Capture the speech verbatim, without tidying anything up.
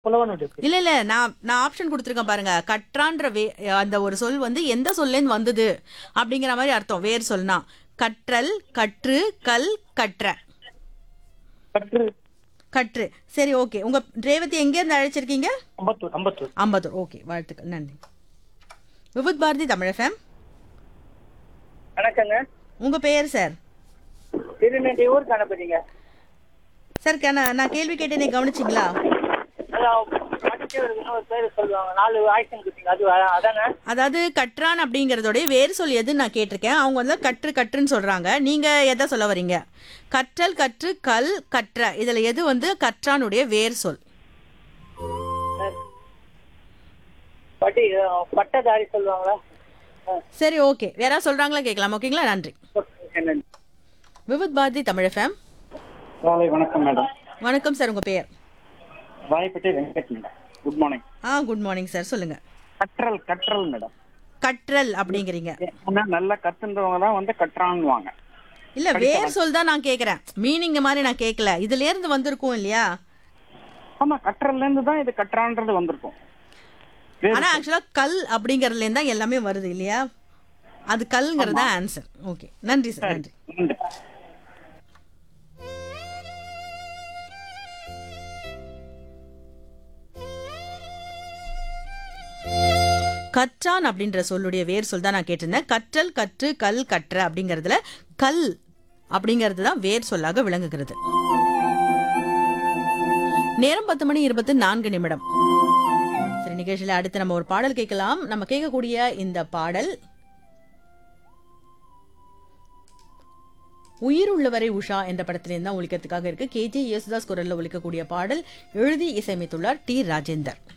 புலவன் இருக்கு. இல்ல இல்ல நான் நான் ஆப்ஷன் கொடுத்துருக்கேன் பாருங்க. கற்றான்ற வே அந்த ஒரு சொல் வந்து எந்த சொல்லேருந்து வந்தது அப்படிங்கிற மாதிரி அர்த்தம். வேர் சொல்னா கற்றல், கற்று, கல், கற்ற. கற்று. கற்று. சரி, ஓகே. உங்க ரேவதி எங்க இருந்து அழைச்சிருக்கீங்க? அம்பத்தூர். அம்பத்தூர். அம்பத்தூர். ஓகே, வாழ்த்துக்கள், நன்றி. விபுத் பாரதி தமிழ் எஃப்எம். வணக்கங்க. உங்க பெயர் சார்? திருநெல்வேலூர் கணபதிங்க. சார் கண்ண- நான் கேள்வி கேட்டேனே, கவனிச்சிங்களா? அதான் படிச்சவருக்கு ஒரு பேர் சொல்லுவாங்க, நாலு ஆக்ஷன் குத்திங்க, அது அதானே? அதாவது கற்றான் அப்படிங்கறதோட வேறு சொல் எதுன்னு நான் கேட்டிருக்கேன். அவங்க வந்து கற்று கற்றுன்னு சொல்றாங்க. நீங்க எதை சொல்ல வரீங்க? கற்றல், கற்று, கல், கற்ற, இதுல எது வந்து கற்றானுடைய வேர் சொல்? பட்டி பட்டதாரி சொல்லுவாங்களா? சரி, ஓகே. யாராவது சொல்றாங்களா கேட்கலாம். ஓகேங்களா, நன்றி. விவித் பாரதி தமிழ் எஃப்எம். காலை வணக்கம் மேடம். வணக்கம் சார், உங்க பெயர்? வாய்ப்பட்டி வெங்கட் மேடம். Good morning. ஆ, குட் மார்னிங் சார், சொல்லுங்க. கற்றல் கற்றல் மேடம். கற்றல் அப்படிங்கிறீங்க. ஏன்னா நல்லா கத்துன்றவங்க தான் வந்து கற்றான்னுவாங்க. இல்ல, வேர் சொல் தான் நான் கேக்குறேன். மீனிங் மாதிரி நான் கேட்கல. இதுல இருந்து வந்திருக்கும் இல்லையா? ஆமா, கற்றல்ல இருந்து தான் இது கற்றான்றது வந்திருக்கும். வேறு ஆனா ஆக்சுவலா கல் அப்படிங்கறதுல இருந்து தான் எல்லாமே வருது இல்லையா? அது கல்ங்கிறதா ஆன்சர். ஓகே, நன்றி சார், நன்றி. நன்றி. கற்றான் அப்படின்ற சொல்லுடைய வேர் சொல் தான் நான் கேட்டிருந்தேன். கற்றல், கற்று, கல், கற்ற அப்படிங்கறதுல கல் அப்படிங்கிறது தான் வேர் சொல்லாக விளங்குகிறது. நேரம் பத்து மணி இருபத்தி நான்கு நிமிடம். சரி, நிகழ்ச்சியில அடுத்து நம்ம ஒரு பாடல் கேட்கலாம். நம்ம கேட்கக்கூடிய இந்த பாடல் உயிர் உள்ளவரை உஷா என்ற படத்திலிருந்து தான் ஒலிக்கிறதுக்காக இருக்கு. கே ஜே யேசுதாஸ் குரல்ல ஒலிக்கக்கூடிய பாடல். எழுதி இசையமைத்துள்ளார் டி ராஜேந்தர்.